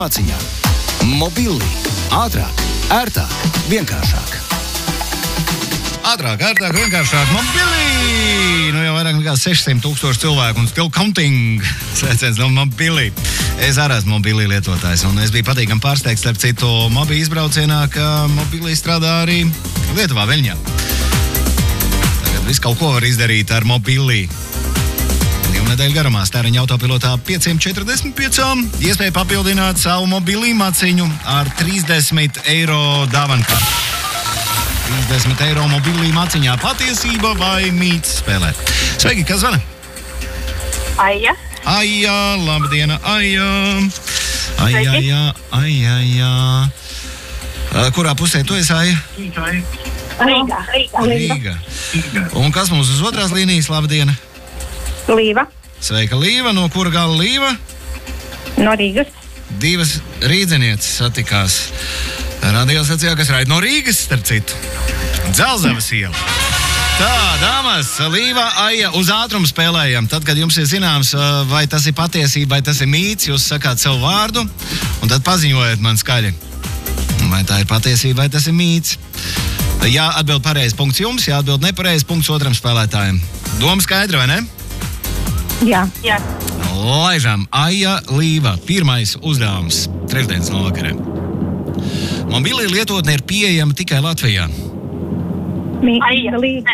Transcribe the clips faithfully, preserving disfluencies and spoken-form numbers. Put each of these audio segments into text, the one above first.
Maciņā. Mobili. Ātrāk, ērtāk, vienkāršāk. Ātrāk, ērtāk, vienkāršāk. Mobili! Nu jau vairāk nekā sešsimt tūkstoši cilvēku un still counting. Sveiciens no Mobili. Es arī esmu Mobili lietotājs un es biju patīkami pārsteigts, starp citu, Mobili izbraucienā, ka Mobili strādā arī Lietuvā, Veļņā. Tagad visu kaut ko var izdarīt ar Mobili. Nedēļu garumā stēriņa autopilotā pieciem četrdesmit pieciem iespēja papildināt savu Mobili maciņu ar trīsdesmit eiro dāvankārti. trīsdesmit eiro Mobili maciņā patiesība vai mīts spēlē. Sveiki, kas zvana? Aija. Aija, labdiena, Aija. Aija, Aija, Aija, Aija. Kurā pusē tu esi, Aija? Rīga. Rīga. Un kas mums uz otrās līnijas? Labdiena. Līva. Sveika, Līva. No kura gala Līva? No Rīgas. Divas rīdzenieces satikās radiostacijā, kas raida no Rīgas, starp citu. Dzelzavas iela. Tā, dāmas, Līva, Aija, uz ātrumu spēlējam. Tad, kad jums ir zināms, vai tas ir patiesība, vai tas ir mīts, jūs sakāt savu vārdu, un tad paziņojiet man skaļi, vai tā ir patiesība, vai tas ir mīts. Jā, atbild pareizi, punkts jums, jā, atbild nepareizi, punkts otram spēlētājiem. Doma skaidra, vai ne? Jā. Jā. Laižam, Aija, Līva, pirmais uzdevums trešdienas novakarē. Mobili lietotne ir pieejama tikai Latvijā. Aija. Līva.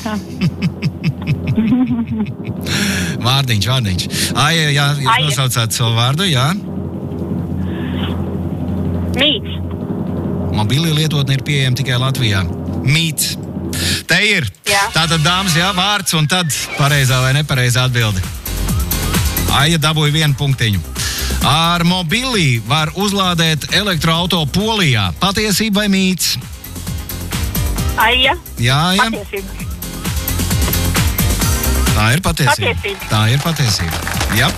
Vārdiņš, vārdiņš. Aija, jā, jūs Aija. nosaucāt savu vārdu, jā? Mīts. Mobili lietotne ir pieejama tikai Latvijā. Mīts. Te ir. Jā. Tātad, dāmas, jā, vārds un tad pareizā vai nepareizā atbildi. Aija dabūja vienu punktiņu. Ar Mobili var uzlādēt elektroauto Polijā. Patiesība vai mīts? Aija. Jā, jā. Patiesība. Tā ir patiesība. Patiesība. Tā ir patiesība. Jā.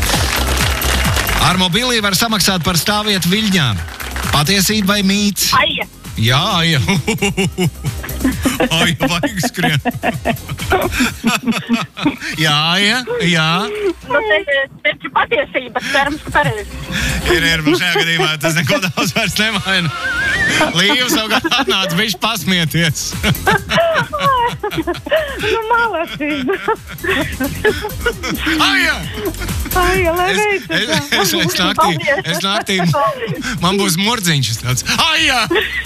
Ar Mobili var samaksāt par stāvvietu Viļņā. Patiesība vai mīts? Aija. Jā, Aija. Aija, vajag skrien. Jā, Aija, jā. Nu, te ir patiesība, cerams, ka pareizi. Ir, ir, mums šajā gadījumā tas neko daudz vairs nemaina. Līva savukārt atnāca bišķi pasmieties. Nu, malacība. Aija! Aija, lai Es, veicas. es, es, es naktī, es naktī, man būs murdziņš tāds. Aija!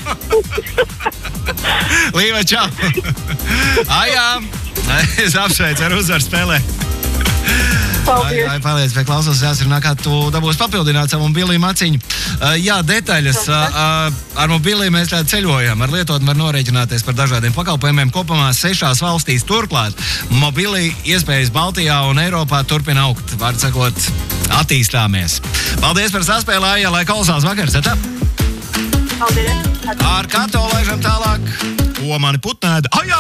Līva, čau! Aija! Es apsveicu ar uzvaru spēlē. Paldies. Ai, paliec pie klausos, jāsarunā, kā tu dabūsi papildināt savu Mobili maciņu. Uh, jā, detaļas. Uh, uh, ar Mobili mēs tā ceļojam. Ar lietotni var norēķināties par dažādiem pakalpojumiem kopumā sešās valstīs. Turklāt Mobili iespējas Baltijā un Eiropā turpina augt. Vārds sakot, attīstāmies. Paldies par saspēli, Aija, lai klausās vakars. Etā? Paldies. Ar Kato laižam tālāk. Ko mani putnēda? Aija!